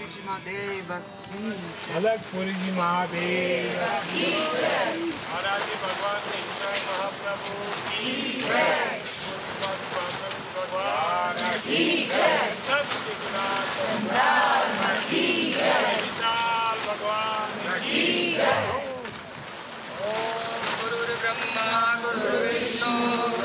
जी महादेव की जय। अलगपुरी जी महादेव की जय। महाराज भगवान कृष्ण महाप्रभु की जय। भगवान की जय। सत्यनारायण की जय। विशाल भगवान की जय। ओम गुरुर्ब्रह्मा गुरुर्विष्णु